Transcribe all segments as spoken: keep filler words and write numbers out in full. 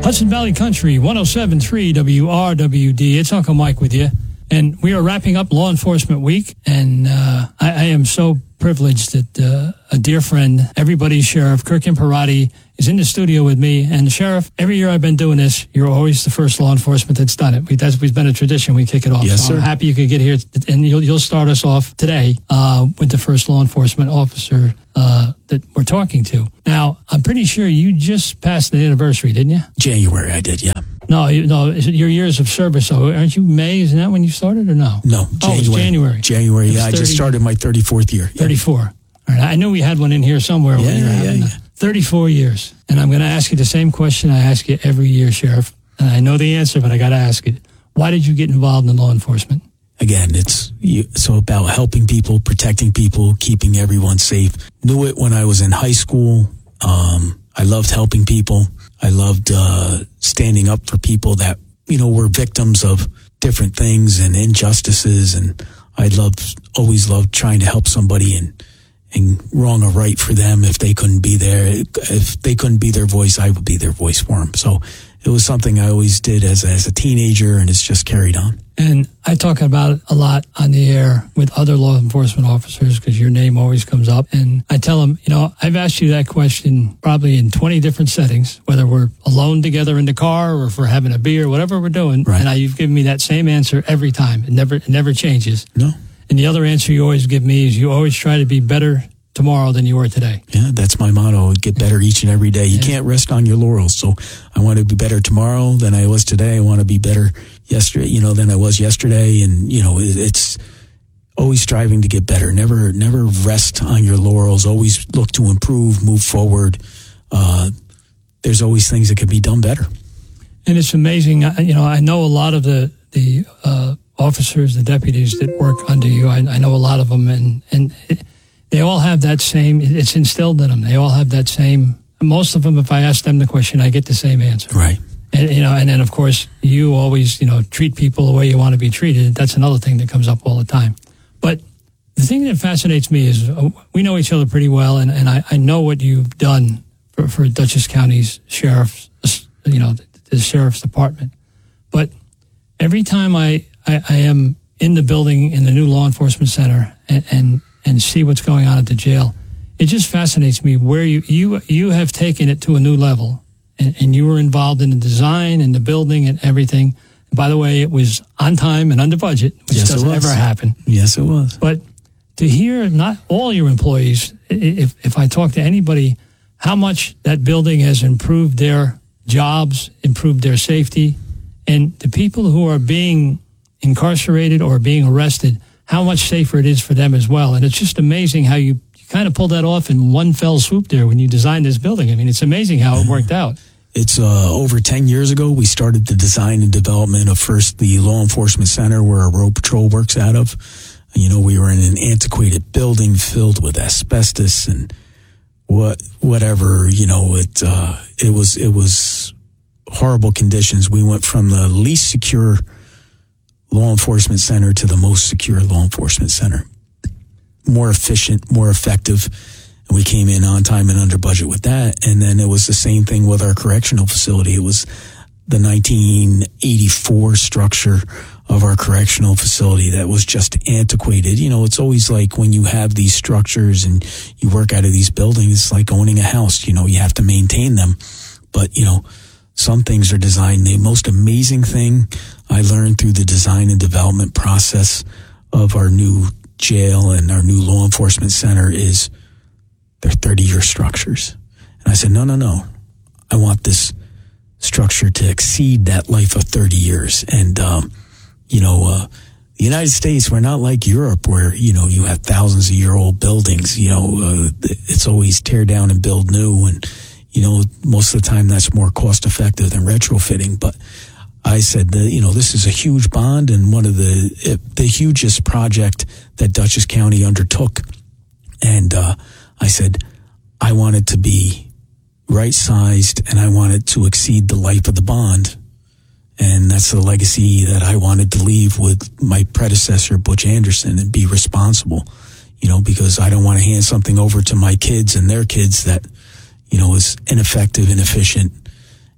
Hudson Valley Country, one oh seven point three W R W D. It's Uncle Mike with you. And we are wrapping up Law Enforcement Week. And uh, I, I am so privileged that uh, a dear friend, everybody's sheriff, Kirk Imparati, is in the studio with me. And Sheriff, every year I've been doing this, you're always the first law enforcement that's done it. We, that's been a tradition. We kick it off. Yes, so sir. I'm happy you could get here. And you'll, you'll start us off today uh, with the first law enforcement officer uh, that we're talking to. Now, I'm pretty sure you just passed the anniversary, didn't you? January, I did, yeah. No, you, no, is it your years of service? So aren't you May? Isn't that when you started or no? No, oh, it's January. January, yeah. thirty, I just started my thirty-fourth year. Yeah. thirty-four. All right, I knew we had one in here somewhere. Yeah, when you were yeah, having yeah. the thirty-four years. And I'm going to ask you the same question I ask you every year, Sheriff. And I know the answer, but I got to ask it. Why did you get involved in law enforcement? Again, it's you, so about helping people, protecting people, keeping everyone safe. Knew it when I was in high school. Um, I loved helping people. I loved uh, standing up for people that, you know, were victims of different things and injustices. And I loved, always loved trying to help somebody and, and wrong or right for them if they couldn't be there. If they couldn't be their voice, I would be their voice for them. So it was something I always did as, as a teenager, and it's just carried on. And I talk about it a lot on the air with other law enforcement officers because your name always comes up. And I tell them, you know, I've asked you that question probably in twenty different settings, whether we're alone together in the car or if we're having a beer, whatever we're doing. Right. And I, you've given me that same answer every time. It never, it never changes. No. And the other answer you always give me is you always try to be better tomorrow than you were today. Yeah, that's my motto. Get better each and every day. You yeah. can't rest on your laurels. So I want to be better tomorrow than I was today. I want to be better yesterday, you know, than I was yesterday. And, you know, it, it's always striving to get better. Never, never rest on your laurels. Always look to improve, move forward. Uh, there's always things that can be done better. And it's amazing. You know, I know a lot of the, the, uh, officers, the deputies that work under you. I, I know a lot of them, and, and it, they all have that same, it's instilled in them. They all have that same, most of them, if I ask them the question, I get the same answer. Right. And, you know, and then of course you always, you know, treat people the way you want to be treated. That's another thing that comes up all the time. But the thing that fascinates me is uh, we know each other pretty well, and, and I, I know what you've done for, for Dutchess County's sheriff's, you know, the, the sheriff's department. But every time I, I, I am in the building in the new law enforcement center and, and and see what's going on at the jail, it just fascinates me where you you, you have taken it to a new level, and, and you were involved in the design and the building and everything. And by the way, it was on time and under budget, which yes, doesn't ever happen. Yes, it was. But to hear not all your employees, if if I talk to anybody, how much that building has improved their jobs, improved their safety, and the people who are being incarcerated or being arrested, how much safer it is for them as well. And it's just amazing how you, you kind of pulled that off in one fell swoop there when you designed this building. I mean, it's amazing how it worked out. It's uh, over ten years ago, we started the design and development of first the law enforcement center where our road patrol works out of. And, you know, we were in an antiquated building filled with asbestos and what, whatever, you know, it, uh, it was, it was horrible conditions. We went from the least secure law enforcement center to the most secure law enforcement center. More efficient, more effective. And we came in on time and under budget with that. And then it was the same thing with our correctional facility. It was the nineteen eighty-four structure of our correctional facility that was just antiquated. You know, it's always like when you have these structures and you work out of these buildings, it's like owning a house. You know, you have to maintain them. But, you know, some things are designed. The most amazing thing I learned through the design and development process of our new jail and our new law enforcement center is they're thirty-year structures. And I said, no, no, no. I want this structure to exceed that life of thirty years. And, um, you know, uh, the United States, we're not like Europe where, you know, you have thousands of year old buildings. You know, uh, it's always tear down and build new. And, you know, most of the time that's more cost effective than retrofitting. But I said, that, you know, this is a huge bond and one of the, the hugest project that Dutchess County undertook. And, uh, I said, I want it to be right sized and I want it to exceed the life of the bond. And that's the legacy that I wanted to leave with my predecessor, Butch Anderson, and be responsible, you know, because I don't want to hand something over to my kids and their kids that, you know, is ineffective, inefficient,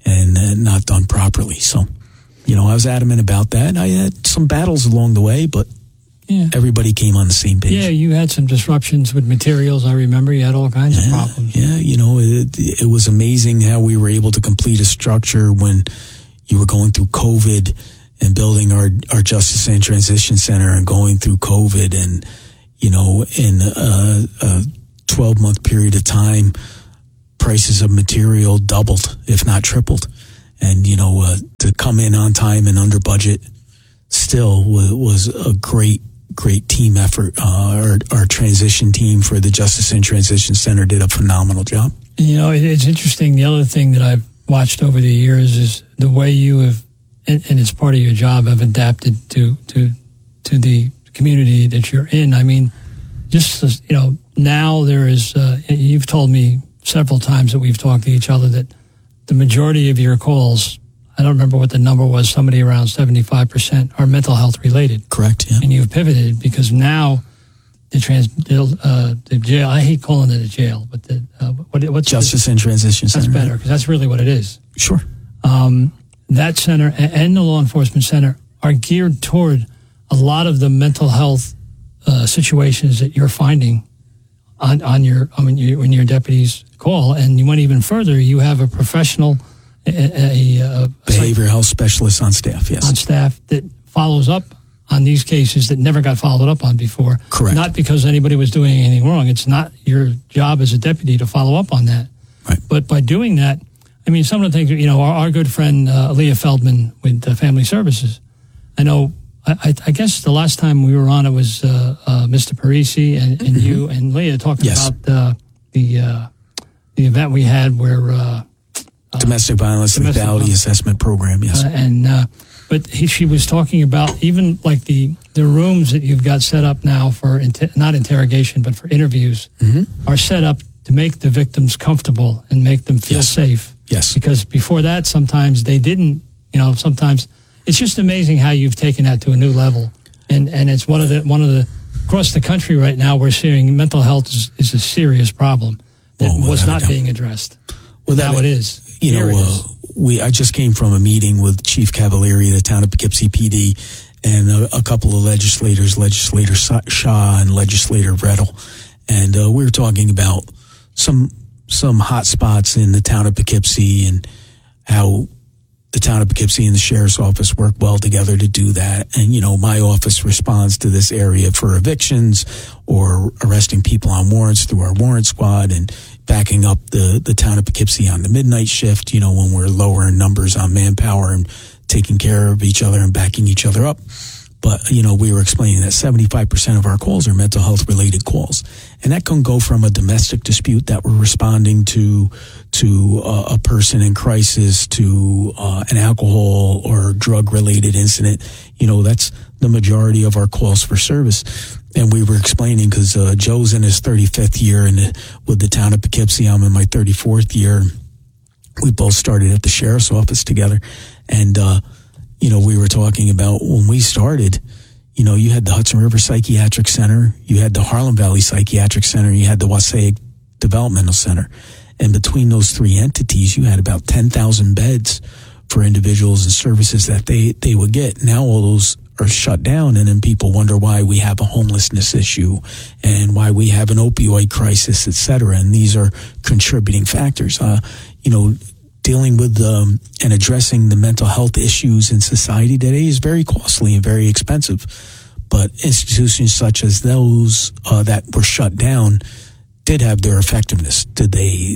and uh, not done properly. So, you know, I was adamant about that. I had some battles along the way, but yeah. everybody came on the same page. Yeah, you had some disruptions with materials. I remember you had all kinds yeah, of problems. Yeah, you know, it, it was amazing how we were able to complete a structure when you were going through COVID and building our, our Justice and Transition Center and going through COVID. And, you know, in a, a twelve-month period of time, prices of material doubled, if not tripled. And, you know, uh, to come in on time and under budget still was, was a great, great team effort. Uh, our, our transition team for the Justice and Transition Center did a phenomenal job. You know, it, it's interesting. The other thing that I've watched over the years is the way you have, and, and it's part of your job, have adapted to, to, to the community that you're in. I mean, just, you know, now there is, uh, you've told me several times that we've talked to each other that the majority of your calls, I don't remember what the number was, somebody around seventy-five percent are mental health related. Correct, yeah. And you've pivoted because now the trans, uh, the jail, I hate calling it a jail, but the, uh, what, what's Justice the, and Transition Center. That's better because that's really what it is. Sure. Um, that center and the law enforcement center are geared toward a lot of the mental health uh, situations that you're finding on, on your, I mean, you, when your deputies call. And you went even further, you have a professional a, a, a behavioral health specialist on staff, yes. On staff that follows up on these cases that never got followed up on before. Correct. Not because anybody was doing anything wrong. It's not your job as a deputy to follow up on that. Right. But by doing that, I mean, some of the things, you know, our, our good friend uh, Leah Feldman with uh, Family Services, I know, I, I guess the last time we were on, it was uh, uh, Mister Parisi and, and mm-hmm. you and Leah talking yes. about uh, the uh, the event we had where... Uh, domestic violence domestic lethality violence. assessment program, yes. Uh, and uh, but he, she was talking about even like the, the rooms that you've got set up now for, inter- not interrogation, but for interviews, mm-hmm. are set up to make the victims comfortable and make them feel yes. safe. Yes. Because before that, sometimes they didn't, you know, sometimes it's just amazing how you've taken that to a new level. And and it's one of the, one of the, across the country right now, we're seeing mental health is, is a serious problem that oh, was not being addressed. Well, now it is. You know, uh, we I just came from a meeting with Chief Cavalieri of the town of Poughkeepsie P D and a, a couple of legislators, Legislator Shaw and Legislator Rettel. And uh, we were talking about some some hot spots in the town of Poughkeepsie and how the town of Poughkeepsie and the sheriff's office work well together to do that. And, you know, my office responds to this area for evictions or arresting people on warrants through our warrant squad and backing up the, the town of Poughkeepsie on the midnight shift, you know, when we're lower in numbers on manpower and taking care of each other and backing each other up. But, you know, we were explaining that seventy-five percent of our calls are mental health related calls. And that can go from a domestic dispute that we're responding to, to uh, a person in crisis, to uh, an alcohol or drug related incident. You know, that's the majority of our calls for service. And we were explaining because uh, Joe's in his thirty-fifth year in the, with the town of Poughkeepsie. I'm in my thirty-fourth year. We both started at the sheriff's office together. And, uh, you know, we were talking about when we started, you know, you had the Hudson River Psychiatric Center, you had the Harlem Valley Psychiatric Center, you had the Wassaic Developmental Center. And between those three entities, you had about ten thousand beds for individuals and services that they, they would get. Now all those are shut down, and then people wonder why we have a homelessness issue and why we have an opioid crisis, et cetera. And these are contributing factors. Uh, you know, dealing with um, and addressing the mental health issues in society today is very costly and very expensive. But institutions such as those uh, that were shut down did have their effectiveness. Did they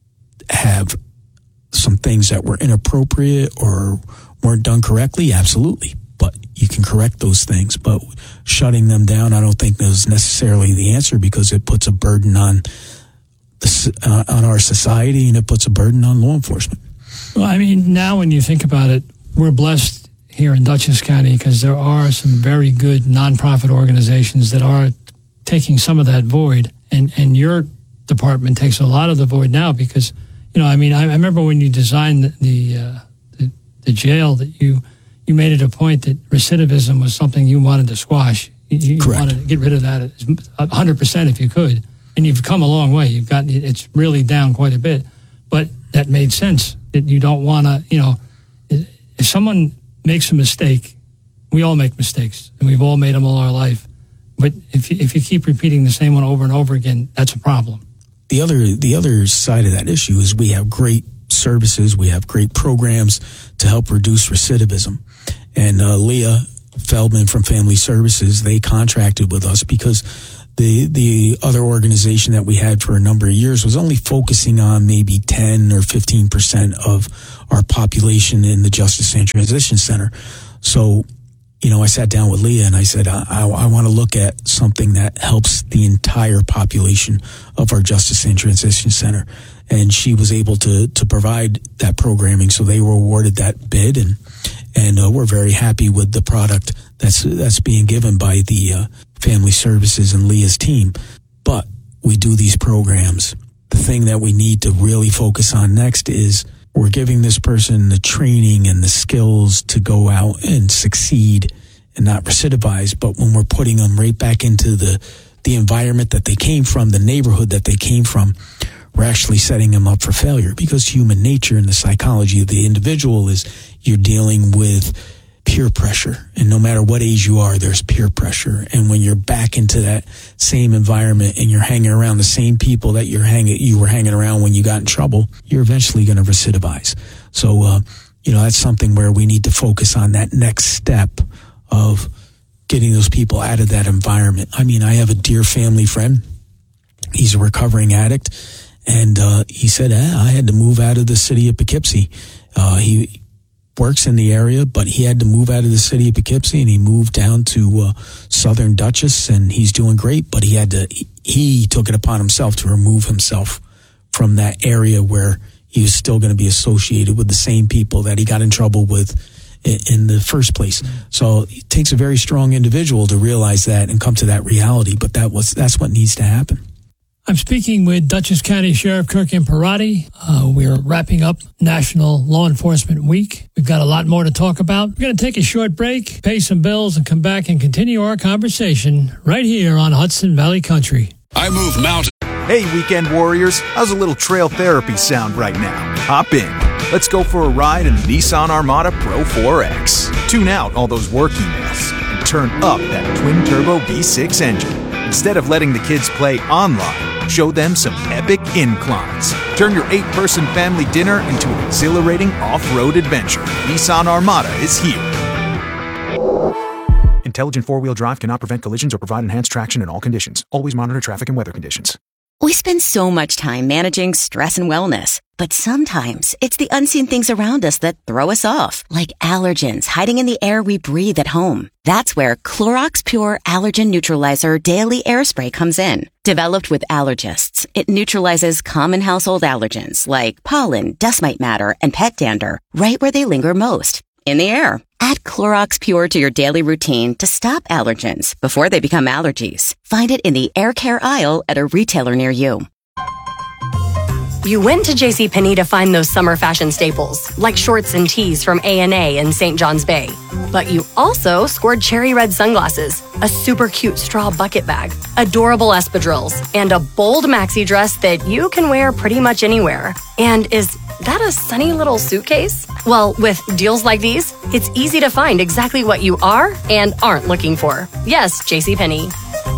have some things that were inappropriate or weren't done correctly? Absolutely. But you can correct those things. But shutting them down, I don't think is necessarily the answer because it puts a burden on the, uh, on our society and it puts a burden on law enforcement. Well, I mean, now when you think about it, we're blessed here in Dutchess County because there are some very good nonprofit organizations that are taking some of that void, and, and your department takes a lot of the void now because, you know, I mean, I, I remember when you designed the the, uh, the the jail that you you made it a point that recidivism was something you wanted to squash. You, you Correct. wanted to get rid of that one hundred percent if you could, and you've come a long way. You've gotten it's really down quite a bit, but that made sense that you don't want to, you know, if someone makes a mistake, we all make mistakes, and we've all made them all our life. But if you, if you keep repeating the same one over and over again, that's a problem. The other the other side of that issue is we have great services, we have great programs to help reduce recidivism. And uh, Leah Feldman from Family Services, they contracted with us because the the other organization that we had for a number of years was only focusing on maybe ten or fifteen percent of our population in the Justice and Transition Center. So, you know, I sat down with Leah and I said, I, I, I want to look at something that helps the entire population of our Justice and Transition Center. And she was able to to provide that programming. So they were awarded that bid, and and uh, we're very happy with the product that's that's being given by the uh, Family Services and Leah's team. But we do these programs. The thing that we need to really focus on next is we're giving this person the training and the skills to go out and succeed and not recidivize. But when we're putting them right back into the the environment that they came from, the neighborhood that they came from, we're actually setting them up for failure, because human nature and the psychology of the individual is you're dealing with peer pressure. And no matter what age you are, there's peer pressure. And when you're back into that same environment and you're hanging around the same people that you're hanging, you were hanging around when you got in trouble, you're eventually going to recidivize. So, uh, you know, that's something where we need to focus on that next step of getting those people out of that environment. I mean, I have a dear family friend. He's a recovering addict. And uh, he said, eh, I had to move out of the city of Poughkeepsie. Uh, he works in the area, but he had to move out of the city of Poughkeepsie, and he moved down to uh, Southern Dutchess, and he's doing great. But he had to, he took it upon himself to remove himself from that area where he was still going to be associated with the same people that he got in trouble with in, in the first place. So it takes a very strong individual to realize that and come to that reality. But that was that's what needs to happen. I'm speaking with Dutchess County Sheriff Kirk Imparati. Uh, we're wrapping up National Law Enforcement Week. We've got a lot more to talk about. We're going to take a short break, pay some bills, and come back and continue our conversation right here on Hudson Valley Country. I move mountains. Hey, weekend warriors. How's a little trail therapy sound right now? Hop in. Let's go for a ride in the Nissan Armada Pro four X. Tune out all those work emails and turn up that twin-turbo V six engine. Instead of letting the kids play online, show them some epic inclines. Turn your eight-person family dinner into an exhilarating off-road adventure. Nissan Armada is here. Intelligent four-wheel drive cannot prevent collisions or provide enhanced traction in all conditions. Always monitor traffic and weather conditions. We spend so much time managing stress and wellness, but sometimes it's the unseen things around us that throw us off, like allergens hiding in the air we breathe at home. That's where Clorox Pure Allergen Neutralizer Daily Air Spray comes in. Developed with allergists, it neutralizes common household allergens like pollen, dust mite matter, and pet dander right where they linger most, in the air. Add Clorox Pure to your daily routine to stop allergens before they become allergies. Find it in the air care aisle at a retailer near you. You went to JCPenney to find those summer fashion staples, like shorts and tees from A and A in Saint John's Bay. But you also scored cherry red sunglasses, a super cute straw bucket bag, adorable espadrilles, and a bold maxi dress that you can wear pretty much anywhere. And is that a sunny little suitcase? Well, with deals like these, it's easy to find exactly what you are and aren't looking for. Yes, JCPenney.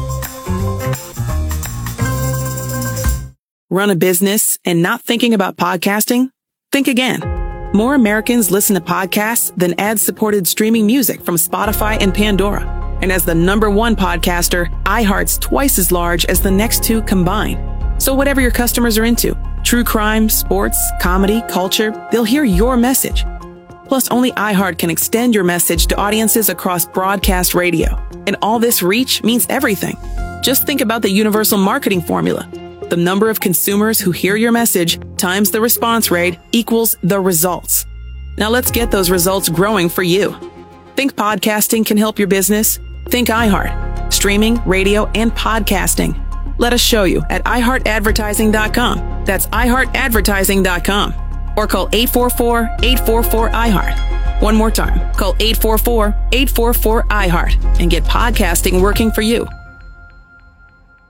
Run a business and not thinking about podcasting? Think again. More Americans listen to podcasts than ad-supported streaming music from Spotify and Pandora. And as the number one podcaster, iHeart's twice as large as the next two combined. So whatever your customers are into, true crime, sports, comedy, culture, they'll hear your message. Plus, only iHeart can extend your message to audiences across broadcast radio. And all this reach means everything. Just think about the universal marketing formula. The number of consumers who hear your message times the response rate equals the results. Now let's get those results growing for you. Think podcasting can help your business? Think iHeart. Streaming, radio, and podcasting. Let us show you at i heart advertising dot com. That's i heart advertising dot com. Or call eight four four, eight four four, I heart. One more time. Call eight four four, eight four four, I heart and get podcasting working for you.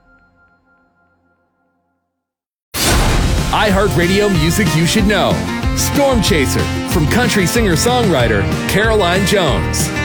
iHeartRadio Music You Should Know. Storm Chaser from country singer-songwriter Caroline Jones.